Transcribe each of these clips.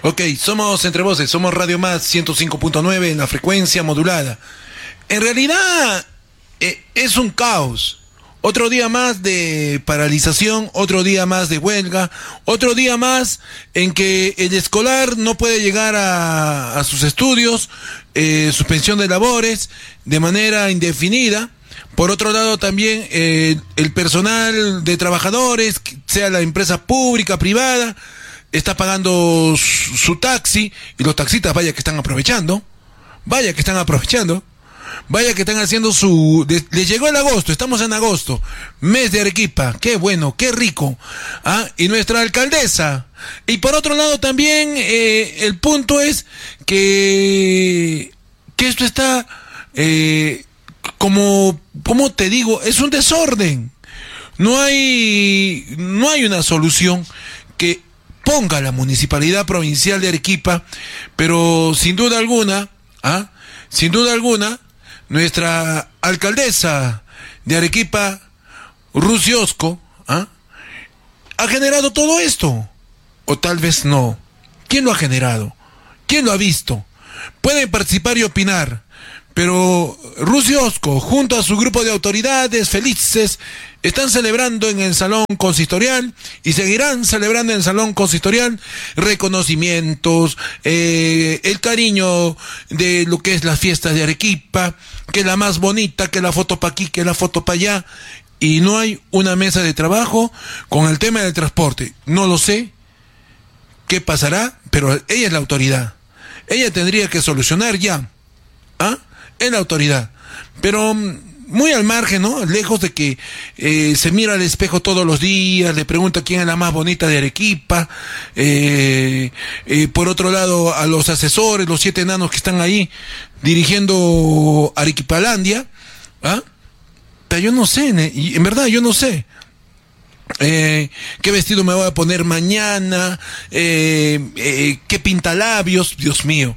Ok, somos Entre Voces, somos Radio Más 105.9 en la frecuencia modulada. En realidad es un caos. Otro día más de paralización, otro día más de huelga, otro día más en que el escolar no puede llegar a sus estudios, suspensión de labores de manera indefinida. Por otro lado también el personal de trabajadores, sea la empresa pública, privada, está pagando su taxi, y los taxistas vaya que están aprovechando, vaya que están haciendo les llegó el agosto, estamos en agosto, mes de Arequipa, qué bueno, qué rico, y nuestra alcaldesa. Y por otro lado también el punto es que esto está como te digo, es un desorden. No hay una solución que ponga la Municipalidad Provincial de Arequipa, pero sin duda alguna, nuestra alcaldesa de Arequipa, Ruth Osco, ha generado todo esto. O tal vez no. ¿Quién lo ha generado? ¿Quién lo ha visto? Pueden participar y opinar, pero Ruth Osco, junto a su grupo de autoridades felices, están celebrando en el Salón Consistorial y seguirán celebrando en el Salón Consistorial reconocimientos, el cariño de lo que es las fiestas de Arequipa, que la más bonita, que la foto pa' aquí, que la foto pa' allá, y no hay una mesa de trabajo con el tema del transporte. No lo sé qué pasará, pero ella es la autoridad. Ella tendría que solucionar ya, es la autoridad, pero muy al margen, ¿no? Lejos de que se mira al espejo todos los días, le pregunta quién es la más bonita de Arequipa, por otro lado a los asesores, los 7 enanos que están ahí dirigiendo Arequipalandia, pero yo no sé, en verdad yo no sé. ¿Qué vestido me voy a poner mañana? ¿Qué pintalabios? Dios mío.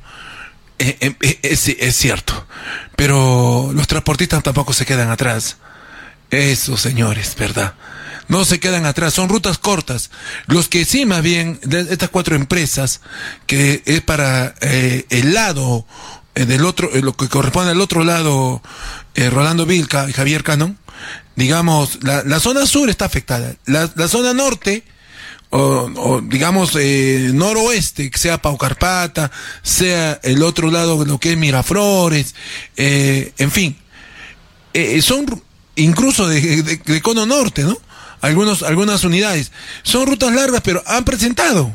Es cierto, pero los transportistas tampoco se quedan atrás. Esos señores, ¿verdad? No se quedan atrás, son rutas cortas. Los que sí, más bien, de estas 4 empresas, que es para el lado del otro, lo que corresponde al otro lado, Rolando Vilca y Javier Cano, digamos, la zona sur está afectada. La zona norte, o digamos noroeste, que sea Paucarpata, sea el otro lado, lo que es Miraflores, en fin, son incluso de cono norte, ¿no? Algunas unidades son rutas largas, pero han presentado,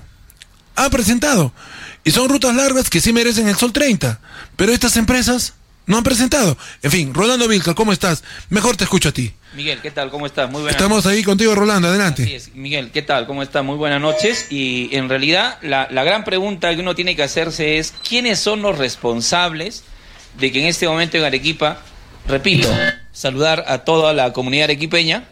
y son rutas largas que sí merecen el Sol 30, pero estas empresas no han presentado. En fin, Rolando Vilca, ¿cómo estás? Mejor te escucho a ti. Miguel, ¿qué tal? ¿Cómo estás? Muy buenas Estamos noches. ahí contigo, Rolando, adelante. Así es, Miguel, ¿qué tal? ¿Cómo estás? Muy buenas noches. Y en realidad la gran pregunta que uno tiene que hacerse es ¿quiénes son los responsables de que en este momento en Arequipa, repito, saludar a toda la comunidad arequipeña?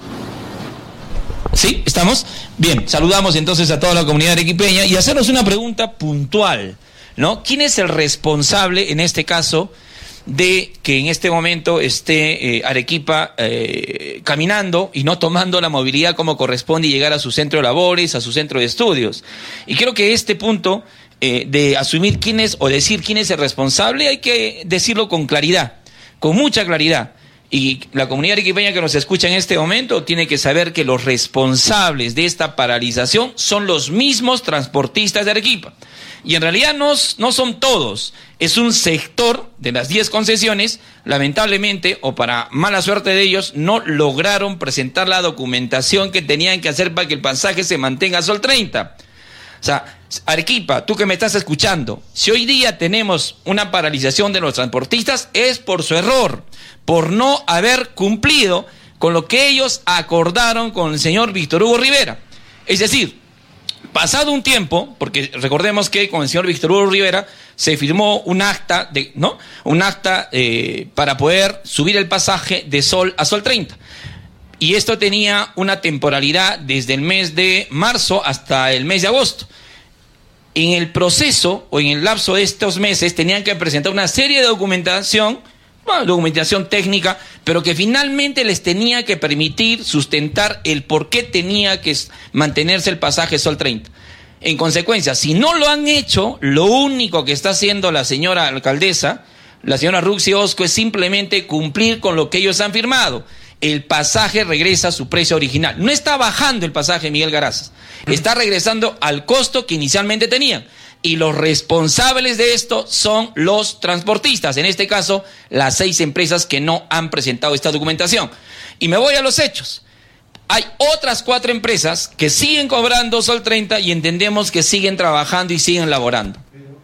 ¿Sí? ¿Estamos? Bien, saludamos entonces a toda la comunidad arequipeña y hacernos una pregunta puntual, ¿no? ¿Quién es el responsable, en este caso, de que en este momento esté Arequipa caminando y no tomando la movilidad como corresponde y llegar a su centro de labores, a su centro de estudios? Y creo que este punto de asumir quién es o decir quién es el responsable hay que decirlo con claridad, con mucha claridad. Y la comunidad arequipeña que nos escucha en este momento tiene que saber que los responsables de esta paralización son los mismos transportistas de Arequipa. Y en realidad no son todos, es un sector de las 10 concesiones, lamentablemente, o para mala suerte de ellos, no lograron presentar la documentación que tenían que hacer para que el pasaje se mantenga a Sol 30. O sea, Arequipa, tú que me estás escuchando, si hoy día tenemos una paralización de los transportistas es por su error, por no haber cumplido con lo que ellos acordaron con el señor Víctor Hugo Rivera. Es decir, pasado un tiempo, porque recordemos que con el señor Víctor Hugo Rivera se firmó un acta, para poder subir el pasaje de Sol a Sol 30. Y esto tenía una temporalidad desde el mes de marzo hasta el mes de agosto. En el proceso o en el lapso de estos meses tenían que presentar una serie de documentación técnica, pero que finalmente les tenía que permitir sustentar el por qué tenía que mantenerse el pasaje Sol 30. En consecuencia, si no lo han hecho, lo único que está haciendo la señora alcaldesa, la señora Ruxi Osco, es simplemente cumplir con lo que ellos han firmado. El pasaje regresa a su precio original. No está bajando el pasaje, Miguel Garazas. Está regresando al costo que inicialmente tenían. Y los responsables de esto son los transportistas. En este caso, las 6 empresas que no han presentado esta documentación. Y me voy a los hechos. Hay otras 4 empresas que siguen cobrando Sol 30 y entendemos que siguen trabajando y siguen laborando.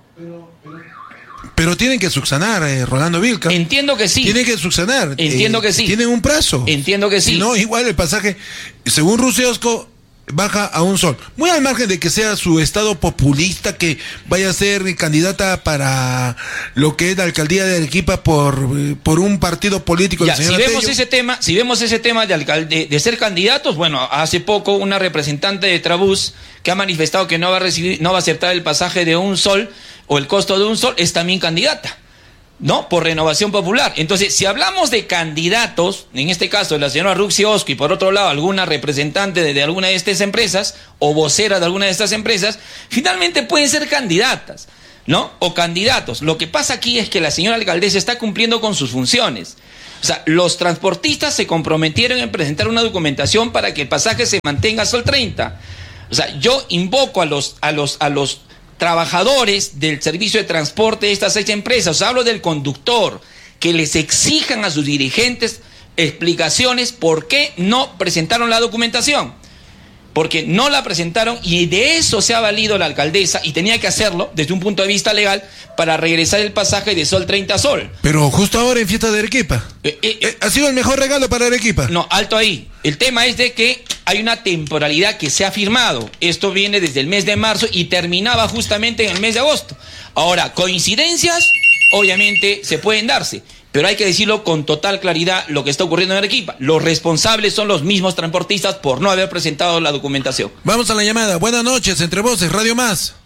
Pero tienen que subsanar, Rolando Vilca. Entiendo que sí. Tienen que subsanar. Entiendo que sí. Tienen un plazo. Entiendo que sí. Si no, igual el pasaje, según Ruxi Osco, baja a un sol. Muy al margen de que sea su estado populista, que vaya a ser candidata para lo que es la alcaldía de Arequipa por un partido político. Ya, si vemos ese tema de ser candidatos, bueno, hace poco una representante de Trabús que ha manifestado que no va a aceptar el pasaje de un sol o el costo de un sol, es también candidata, ¿no? Por Renovación Popular. Entonces, si hablamos de candidatos, en este caso la señora Ruxi Osco y por otro lado alguna representante de alguna de estas empresas o vocera de alguna de estas empresas, finalmente pueden ser candidatas, ¿no? O candidatos. Lo que pasa aquí es que la señora alcaldesa está cumpliendo con sus funciones. O sea, los transportistas se comprometieron en presentar una documentación para que el pasaje se mantenga a Sol 30. O sea, yo invoco a los trabajadores del servicio de transporte de estas 6 empresas, hablo del conductor, que les exijan a sus dirigentes explicaciones por qué no presentaron la documentación, porque no la presentaron y de eso se ha valido la alcaldesa y tenía que hacerlo desde un punto de vista legal para regresar el pasaje de Sol 30 a Sol. Pero justo ahora en fiesta de Arequipa. ¿Ha sido el mejor regalo para Arequipa? No, alto ahí. El tema es de que hay una temporalidad que se ha firmado. Esto viene desde el mes de marzo y terminaba justamente en el mes de agosto. Ahora, coincidencias, obviamente, se pueden darse. Pero hay que decirlo con total claridad lo que está ocurriendo en Arequipa. Los responsables son los mismos transportistas por no haber presentado la documentación. Vamos a la llamada. Buenas noches, Entre Voces, Radio Más.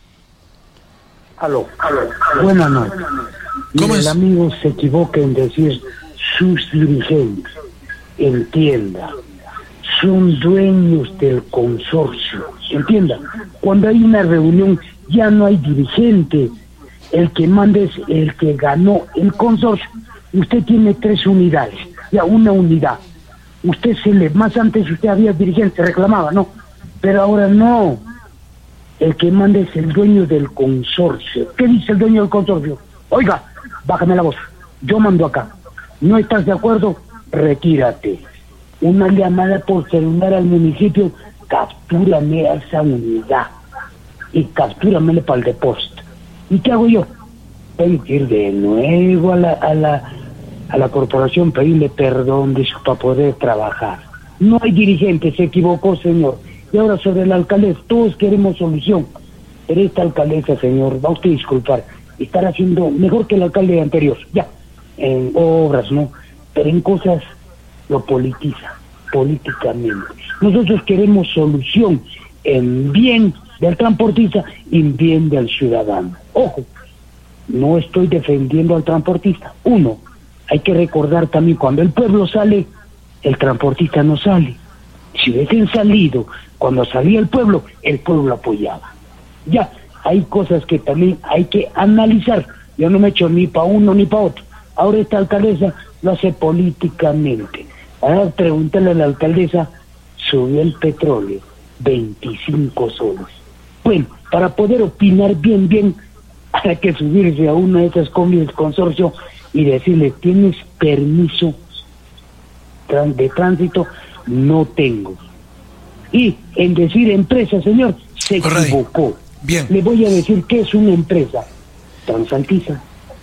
Aló. Buenas noches. ¿Cómo es? El amigo se equivoca en decir sus dirigentes. Entienda. Son dueños del consorcio. Entienda. Cuando hay una reunión ya no hay dirigente. El que manda es el que ganó el consorcio. Usted tiene 3 unidades, ya una unidad. Más antes usted había dirigente, reclamaba, ¿no? Pero ahora no. El que manda es el dueño del consorcio. ¿Qué dice el dueño del consorcio? Oiga, bájame la voz. Yo mando acá. ¿No estás de acuerdo? Retírate. Una llamada por celular al municipio, captúrame a esa unidad y captúramele para el depósito. ¿Y qué hago yo? Tengo que ir de nuevo a la corporación, pedirle perdón para poder trabajar. No hay dirigente, se equivocó, señor. Y ahora sobre la alcaldesa, todos queremos solución. Pero esta alcaldesa, señor, va usted a disculpar, estará haciendo mejor que el alcalde anterior, ya, en obras, ¿no? Pero en cosas lo politiza, políticamente. Nosotros queremos solución en bien del transportista y en bien del ciudadano. Ojo, no estoy defendiendo al transportista. Uno, hay que recordar también, cuando el pueblo sale, el transportista no sale. Si hubiesen salido cuando salía el pueblo apoyaba. Ya, hay cosas que también hay que analizar. Yo no me echo ni para uno ni para otro. Ahora esta alcaldesa lo hace políticamente. Ahora pregúntale a la alcaldesa, subió el petróleo 25 soles. Bueno, para poder opinar bien, hay que subirse a una de esas combis del consorcio y decirle, ¿tienes permiso de tránsito? No tengo. Y en decir empresa, señor, se equivocó. Bien. Le voy a decir que es una empresa. Transaltiza.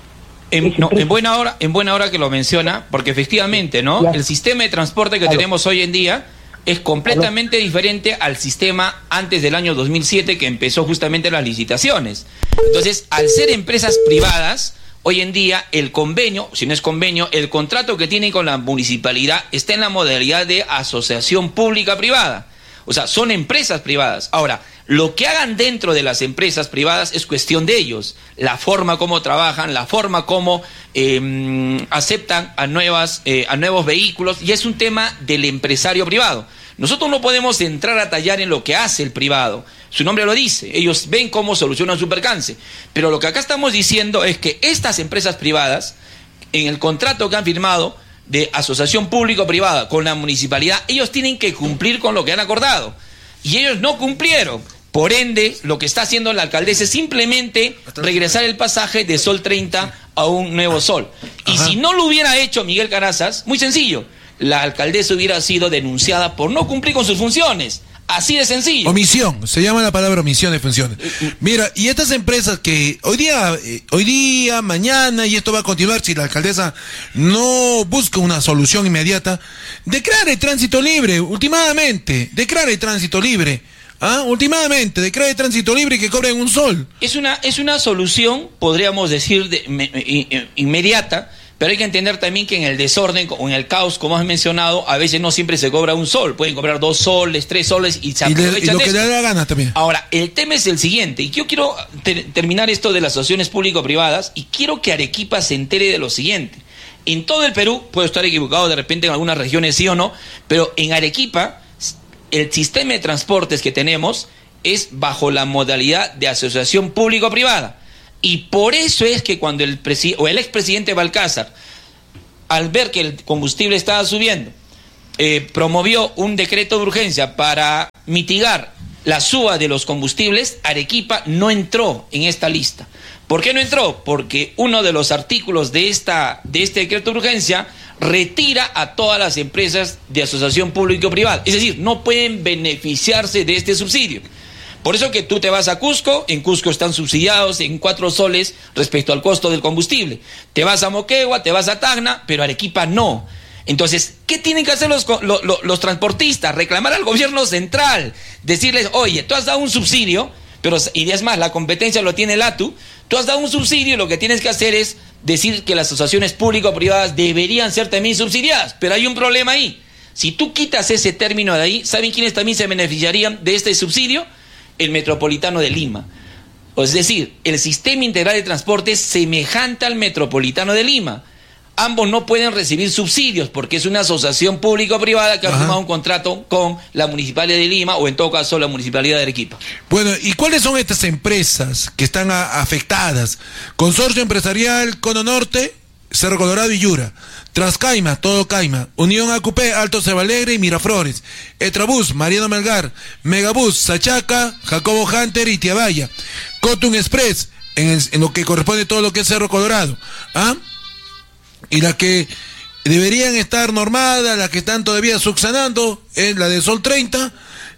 En buena hora que lo menciona, porque efectivamente, ¿no? Ya. El sistema de transporte que tenemos hoy en día es completamente diferente al sistema antes del año 2007, que empezó justamente las licitaciones. Entonces, al ser empresas privadas, hoy en día el convenio, si no es convenio, el contrato que tienen con la municipalidad está en la modalidad de asociación pública-privada. O sea, son empresas privadas. Ahora, lo que hagan dentro de las empresas privadas es cuestión de ellos. La forma como trabajan, la forma como aceptan a nuevos vehículos, y es un tema del empresario privado. Nosotros no podemos entrar a tallar en lo que hace el privado. Su nombre lo dice, ellos ven cómo solucionan su percance. Pero lo que acá estamos diciendo es que estas empresas privadas, en el contrato que han firmado de asociación público-privada con la municipalidad, ellos tienen que cumplir con lo que han acordado. Y ellos no cumplieron. Por ende, lo que está haciendo la alcaldesa es simplemente regresar el pasaje de Sol 30 a un nuevo Sol. Y si no lo hubiera hecho Miguel Carazas, muy sencillo, la alcaldesa hubiera sido denunciada por no cumplir con sus funciones. Así de sencillo. Omisión, se llama la palabra omisión de funciones. Mira, y estas empresas que hoy día, mañana, y esto va a continuar si la alcaldesa no busca una solución inmediata, declare tránsito libre, últimamente, declare tránsito libre. Últimamente, declare tránsito libre y que cobren un sol. Es una solución, podríamos decir, inmediata. Pero hay que entender también que en el desorden o en el caos, como has mencionado, a veces no siempre se cobra un sol. Pueden cobrar 2 soles, 3 soles y se aprovechan y lo que le da la gana también. Ahora, el tema es el siguiente, y yo quiero terminar esto de las asociaciones público-privadas, y quiero que Arequipa se entere de lo siguiente. En todo el Perú, puedo estar equivocado de repente en algunas regiones sí o no, pero en Arequipa, el sistema de transportes que tenemos es bajo la modalidad de asociación público-privada. Y por eso es que cuando el expresidente Balcázar, al ver que el combustible estaba subiendo, promovió un decreto de urgencia para mitigar la suba de los combustibles, Arequipa no entró en esta lista. ¿Por qué no entró? Porque uno de los artículos de este decreto de urgencia retira a todas las empresas de asociación público-privada. Es decir, no pueden beneficiarse de este subsidio. Por eso que tú te vas a Cusco, en Cusco están subsidiados en 4 soles respecto al costo del combustible. Te vas a Moquegua, te vas a Tacna, pero Arequipa no. Entonces, ¿qué tienen que hacer los transportistas? Reclamar al gobierno central, decirles, oye, tú has dado un subsidio, y es más, la competencia lo tiene el ATU, tú has dado un subsidio y lo que tienes que hacer es decir que las asociaciones público-privadas deberían ser también subsidiadas, pero hay un problema ahí. Si tú quitas ese término de ahí, ¿saben quiénes también se beneficiarían de este subsidio? El Metropolitano de Lima. Es decir, el sistema integral de transporte es semejante al Metropolitano de Lima. Ambos no pueden recibir subsidios porque es una asociación público-privada que ha firmado un contrato con la Municipalidad de Lima o en todo caso la Municipalidad de Arequipa. Bueno, ¿y cuáles son estas empresas que están afectadas? Consorcio Empresarial Cono Norte, Cerro Colorado y Yura. Trascaima, Todo Caima, Unión AQP, Alto Cebalegre y Miraflores, Etrabús, Mariano Melgar, Megabús, Sachaca, Jacobo Hunter y Tiabaya, Cotun Express, en lo que corresponde todo lo que es Cerro Colorado, y la que deberían estar normadas, las que están todavía subsanando, es la de Sol 30,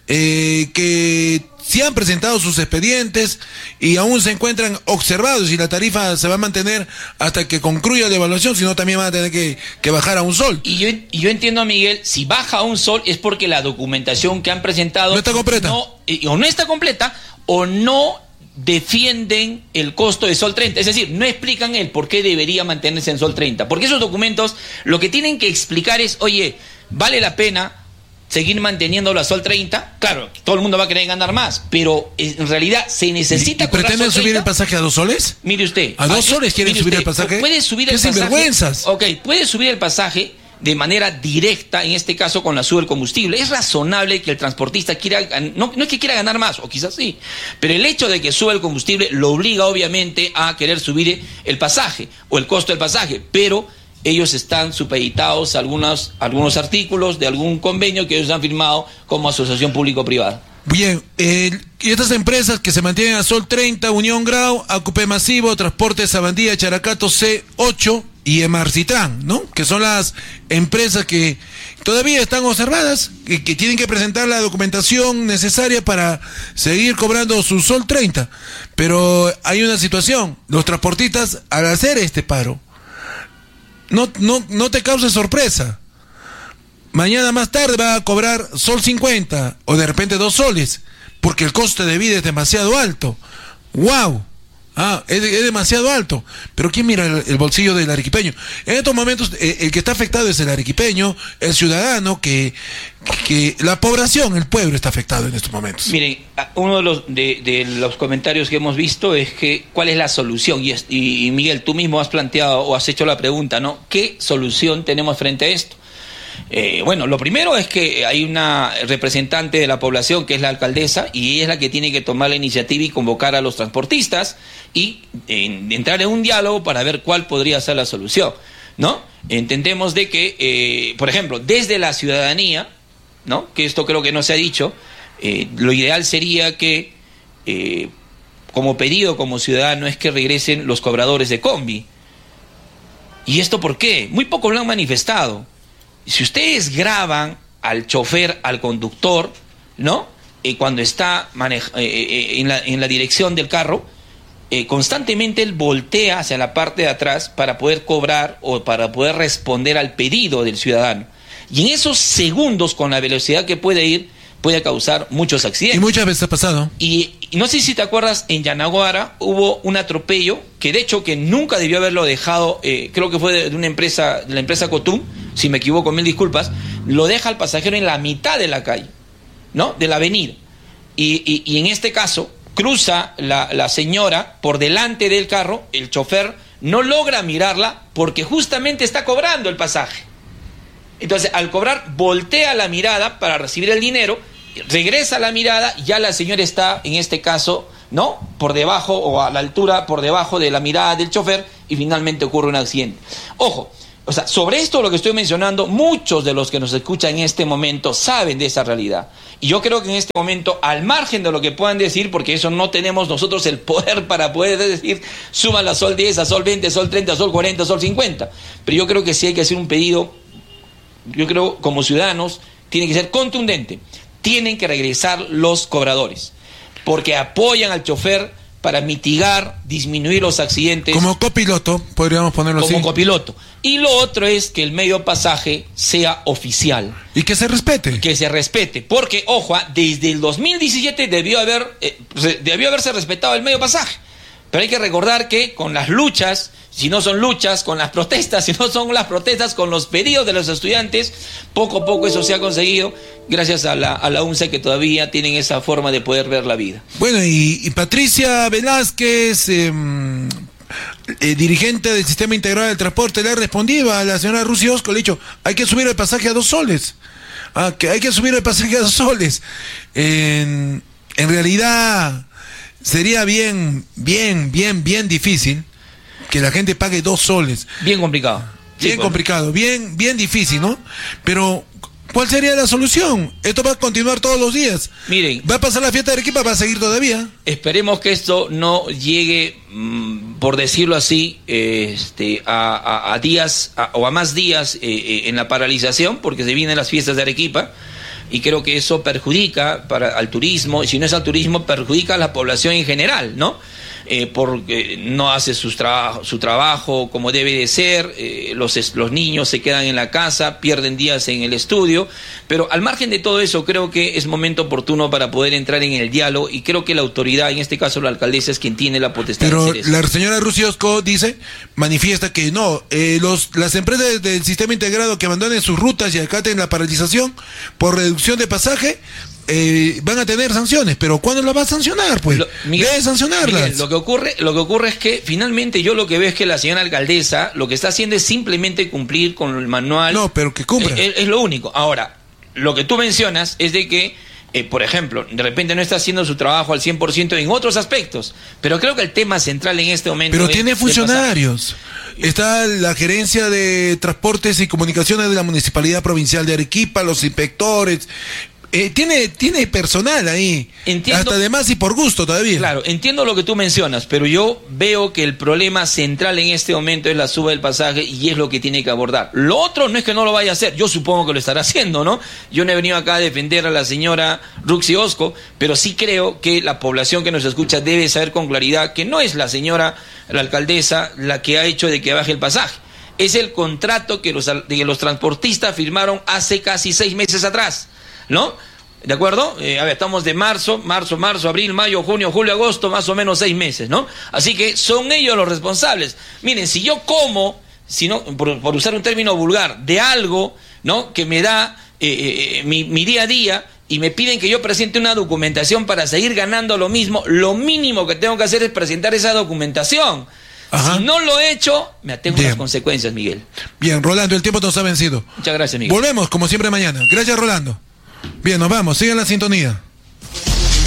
que sí han presentado sus expedientes y aún se encuentran observados y la tarifa se va a mantener hasta que concluya la evaluación, sino también van a tener que bajar a un sol. Y yo entiendo, Miguel, si baja a un sol es porque la documentación que han presentado no está completa. O no está completa o no defienden el costo de Sol 30, es decir, no explican el por qué debería mantenerse en Sol 30, porque esos documentos lo que tienen que explicar es, oye, ¿vale la pena seguir manteniéndolo a Sol 30? Claro, todo el mundo va a querer ganar más, pero en realidad se necesita... ¿Y pretenden subir el pasaje a 2 soles? Mire usted. ¿A 2 soles quieren subir el pasaje? Puede subir el ¡Qué pasaje. sinvergüenzas! Ok, puede subir el pasaje de manera directa, en este caso con la suba del combustible. Es razonable que el transportista quiera, no es que quiera ganar más, o quizás sí, pero el hecho de que suba el combustible lo obliga obviamente a querer subir el pasaje o el costo del pasaje, pero ellos están supeditados a algunos artículos de algún convenio que ellos han firmado como asociación público-privada. Bien, y estas empresas que se mantienen a Sol 30, Unión Grau, AQP Masivo, Transporte Sabandía, Characato C8 y Emarcitrán, ¿no? Que son las empresas que todavía están observadas, que tienen que presentar la documentación necesaria para seguir cobrando su Sol 30. Pero hay una situación, los transportistas al hacer este paro, no te cause sorpresa. Mañana más tarde va a cobrar Sol 50 o de repente 2 soles, porque el coste de vida es demasiado alto. ¡Wow! Es demasiado alto. Pero ¿quién mira el bolsillo del arequipeño? En estos momentos el que está afectado es el arequipeño, el ciudadano, que la población, el pueblo está afectado en estos momentos. Miren, uno de los comentarios que hemos visto es que ¿cuál es la solución? Y Miguel, tú mismo has planteado o has hecho la pregunta, ¿no? ¿Qué solución tenemos frente a esto? Bueno, lo primero es que hay una representante de la población que es la alcaldesa y ella es la que tiene que tomar la iniciativa y convocar a los transportistas y entrar en un diálogo para ver cuál podría ser la solución, ¿no? Entendemos de que, por ejemplo, desde la ciudadanía, ¿no? Que esto creo que no se ha dicho, lo ideal sería que, como pedido como ciudadano, es que regresen los cobradores de combi. ¿Y esto por qué? Muy pocos lo han manifestado. Si ustedes graban al chofer, al conductor, ¿no? Cuando está en la dirección del carro, constantemente él voltea hacia la parte de atrás para poder cobrar o para poder responder al pedido del ciudadano. Y en esos segundos, con la velocidad que puede ir, puede causar muchos accidentes. Y muchas veces ha pasado. Y no sé si te acuerdas, en Yanaguara hubo un atropello que de hecho que nunca debió haberlo dejado, creo que fue de una empresa, de la empresa Cotum, si me equivoco, 1000 disculpas, lo deja al pasajero en la mitad de la calle, ¿no? De la avenida. Y en este caso, cruza la señora por delante del carro, el chofer no logra mirarla porque justamente está cobrando el pasaje. Entonces, al cobrar, voltea la mirada para recibir el dinero, regresa la mirada, ya la señora está, en este caso, ¿no? Por debajo o a la altura, por debajo de la mirada del chofer, y finalmente ocurre un accidente. Ojo, o sea, sobre esto lo que estoy mencionando, muchos de los que nos escuchan en este momento saben de esa realidad. Y yo creo que en este momento, al margen de lo que puedan decir, porque eso no tenemos nosotros el poder para poder decir, suman a Sol 10, a Sol 20, a Sol 30, a Sol 40, a Sol 50. Pero yo creo que sí hay que hacer un pedido. Yo creo, como ciudadanos, tiene que ser contundente. Tienen que regresar los cobradores, porque apoyan al chofer para mitigar, disminuir los accidentes. Como copiloto, podríamos ponerlo así. Como copiloto. Y lo otro es que el medio pasaje sea oficial. Y que se respete. Que se respete, porque, ojo, desde el 2017 debió haberse respetado el medio pasaje. Pero hay que recordar que con las luchas, si no son luchas, con las protestas, si no son las protestas, con los pedidos de los estudiantes, poco a poco eso se ha conseguido gracias a la UNCE, que todavía tienen esa forma de poder ver la vida. Bueno, y Patricia Velázquez, dirigente del Sistema Integrado del Transporte, le ha respondido a la señora Rusi Osco, le ha dicho, hay que subir el pasaje a 2 soles. Que hay que subir el pasaje a 2 soles. En realidad sería bien difícil que la gente pague 2 soles. Bien complicado. Bien complicado, bien difícil, ¿no? Pero, ¿cuál sería la solución? Esto va a continuar todos los días. Miren, va a pasar la fiesta de Arequipa, va a seguir todavía. Esperemos que esto no llegue, por decirlo así, a días o a más días en la paralización, porque se vienen las fiestas de Arequipa. Y creo que eso perjudica al turismo, y si no es al turismo, perjudica a la población en general, ¿no? Porque no hace su trabajo como debe de ser, los niños se quedan en la casa, pierden días en el estudio, pero al margen de todo eso, creo que es momento oportuno para poder entrar en el diálogo, y creo que la autoridad, en este caso la alcaldesa, es quien tiene la potestad de hacer eso. Pero la señora Rusi Osco manifiesta que no, las empresas del sistema integrado que abandonen sus rutas y acaten la paralización por reducción de pasaje, van a tener sanciones, pero ¿cuándo las va a sancionar? Pues debe sancionarlas. Miguel, lo que ocurre es que finalmente yo lo que veo es que la señora alcaldesa lo que está haciendo es simplemente cumplir con el manual. No, pero que cumpla. Es lo único. Ahora, lo que tú mencionas es de que, por ejemplo, de repente no está haciendo su trabajo al 100% en otros aspectos, pero creo que el tema central en este momento pero tiene funcionarios. Está la gerencia de transportes y comunicaciones de la Municipalidad Provincial de Arequipa, los inspectores. Tiene personal ahí. Entiendo, hasta de más y por gusto todavía. Claro, entiendo lo que tú mencionas, pero yo veo que el problema central en este momento es la suba del pasaje, y es lo que tiene que abordar. Lo otro no es que no lo vaya a hacer, yo supongo que lo estará haciendo, ¿no? Yo no he venido acá a defender a la señora Ruxi Osco, pero sí creo que la población que nos escucha debe saber con claridad que no es la señora, la alcaldesa, la que ha hecho de que baje el pasaje. Es el contrato que los transportistas firmaron hace casi 6 meses atrás, ¿no? ¿De acuerdo? Estamos de marzo, abril, mayo, junio, julio, agosto, más o menos 6 meses, ¿no? Así que son ellos los responsables. Miren, si yo como, por usar un término vulgar, de algo, ¿no?, que me da mi día a día, y me piden que yo presente una documentación para seguir ganando lo mismo, lo mínimo que tengo que hacer es presentar esa documentación. Si no lo he hecho, me atengo a las consecuencias, Miguel. Bien, Rolando, el tiempo nos ha vencido. Muchas gracias, Miguel. Volvemos, como siempre, mañana. Gracias, Rolando. Bien, nos vamos. Sigan la sintonía.